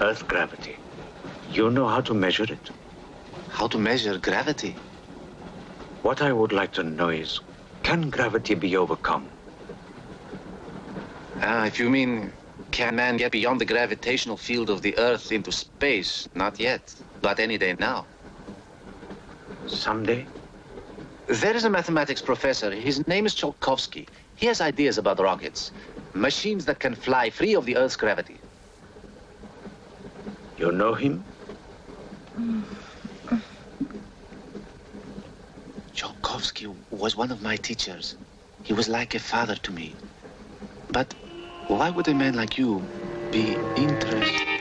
Earth gravity. You know how to measure it? How to measure gravity? What I would like to know is, can gravity be overcome? If you mean, can man get beyond the gravitational field of the Earth into space? Not yet, but any day now. Someday? There is a mathematics professor. His name is Tsiolkovsky. He has ideas about rockets, machines that can fly free of the Earth's gravity. You know him? Tsiolkovsky was one of my teachers. He was like a father to me. But why would a man like you be interested?